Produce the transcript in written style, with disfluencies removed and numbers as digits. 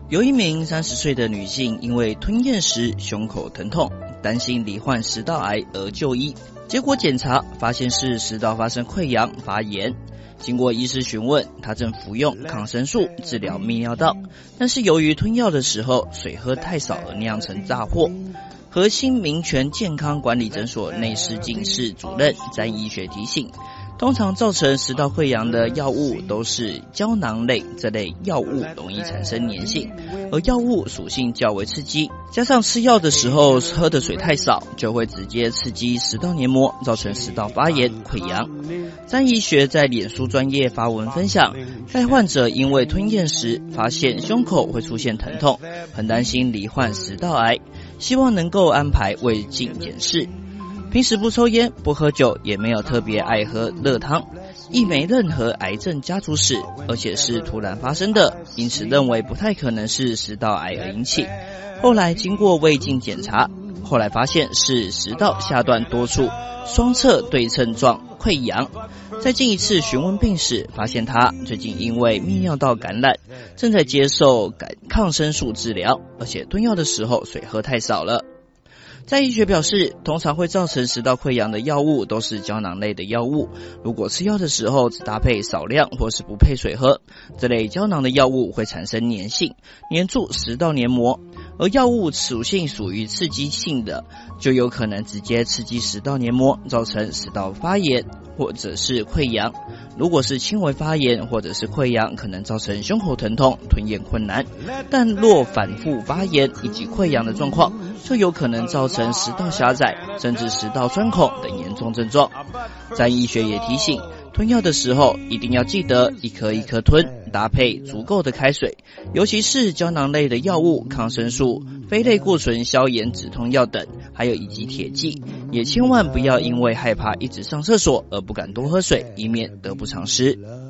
有一名30岁的女性因为吞咽时胸口疼痛，担心罹患食道癌而就医，结果检查发现是食道发生溃疡发炎。经过医师询问，她正服用抗生素治疗泌尿道，但是由于吞药的时候水喝太少而酿成大祸。核心民权健康管理诊所内视镜室主任詹医学提醒，通常造成食道溃疡的药物都是胶囊类，这类药物容易产生粘性，而药物属性较为刺激，加上吃药的时候喝的水太少，就会直接刺激食道黏膜，造成食道发炎溃疡。詹医学在脸书专页发文分享，该患者因为吞咽时发现胸口会出现疼痛，很担心罹患食道癌，希望能够安排胃镜检视。平时不抽烟不喝酒，也没有特别爱喝热汤，亦没任何癌症家族史，而且是突然发生的，因此认为不太可能是食道癌而引起。后来经过胃镜检查，后来发现是食道下段多处双侧对称状溃疡。再进一次询问病史，发现他最近因为泌尿道感染，正在接受抗生素治疗，而且吞药的时候水喝太少了。在医学表示，通常会造成食道溃疡的药物都是胶囊类的药物，如果吃药的时候只搭配少量或是不配水喝，这类胶囊的药物会产生粘性，粘住食道黏膜，而药物属性属于刺激性的，就有可能直接刺激食道黏膜，造成食道发炎或者是溃疡。如果是轻微发炎或者是溃疡，可能造成胸口疼痛、吞咽困难，但若反复发炎以及溃疡的状况，就有可能造成食道狭窄甚至食道穿孔等严重症状。詹医学也提醒，吞药的时候一定要记得一颗一颗吞，搭配足够的开水，尤其是胶囊类的药物、抗生素、非类固醇消炎止痛药等，还有以及铁剂，也千万不要因为害怕一直上厕所而不敢多喝水，以免得不偿失。